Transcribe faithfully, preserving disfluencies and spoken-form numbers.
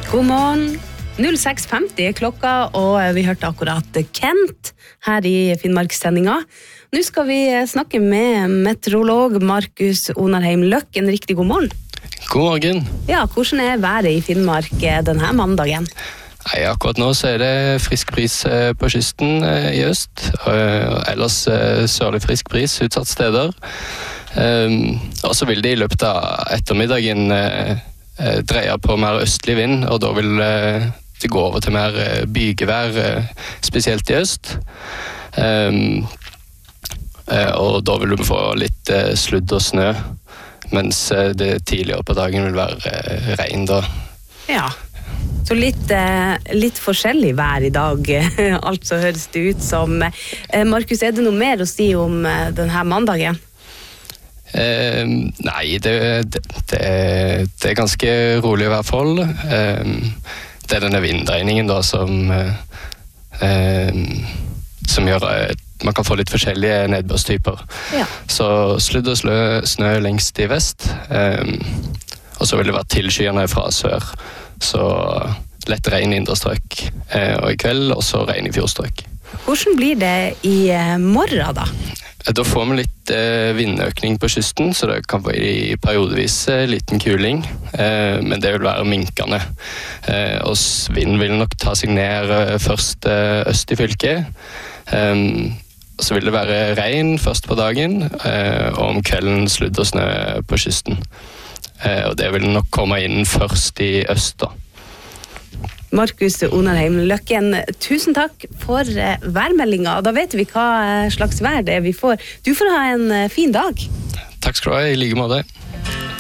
God morgen. null seks femti er klokka, og vi hørte akkurat Kent her i Finnmarkssendinga. Nå skal vi snakke med meteorolog Markus Onarheim Løk. En riktig god morgen. God morgen. Ja, hvordan er været i Finnmark denne mandagen? Nei, akkurat nå så er det frisk bris på kysten i øst, og ellers sørlig frisk bris utsatt steder. Og så vil det i løpet av ettermiddagen dreie på mer østlig vind, og da vil det gå over til mer bygevær, spesielt i øst. Og da vil du få litt sludd og snø, mens det tidligere på dagen vil være regn da. Ja, så litt, litt forskjellig vær i dag, altså høres det ut som. Markus, er det noe mer å si om denne mandagen? Eh, nei, det, det, det, det er ganske rolig i hvert fall. Eh, det er denne vinddreiningen da som, eh, som gjør at man kan få litt forskjellige nedbørstyper. Ja. Så sludd og slø, snø lengst i vest, eh, og så vil det være tilskyende fra sør. Så lett regn i indre strøk, eh, og i kveld også regn i fjordstrøk. Hvordan blir det i morgen da? Da får vi litt eh, vindøkning på kysten, så det kan være i periodevis eh, liten kuling, eh, men det vil være minkende. Eh, og vind vil nok ta seg ned eh, først eh, øst i fylket. Eh, så vil det være regn først på dagen, eh, og om kvelden sludd og snø på kysten. Eh, og det vil nok komme inn først i øst da. Markus Onarheim Løkken, tusen takk for værmeldinga. Da vet vi hva slags vær det er vi får. Du får ha en fin dag. Takk skal du ha, i like måte.